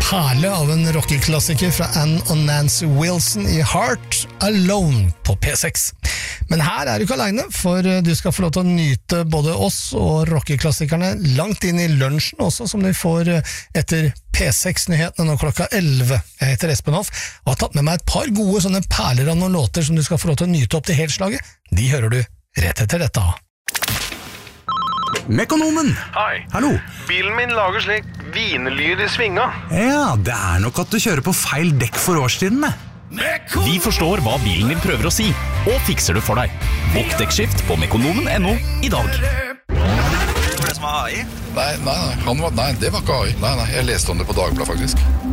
perle av en rockeklassiker fra Anne og Nancy Wilson i Heart Alone på P6. Men her er du ikke alene, for du skal få lov til å nyte både oss og rockeklassikerne langt inn i lunsjen også, som du får etter P6-nyhetene nå klokka 11. Jeg heter Espen Hoff, og har tatt med meg et par gode sånne perler av noen låter som du skal få lov til å nyte opp til helslaget. De hører du rett etter dette. Mekonomen! Hei. Hallo. Bilen min lager slik vinelyd i svinga. Ja, det er nok at du kjører på feil dekk for årstidene. Vi forstår hva bilen din prøver å si, og fikser det for deg. Bokk dekkskift på mekonomen.no i dag. Var det som var AI? Nei, det var ikke AI. Nei, jeg leste om det på Dagbladet faktisk.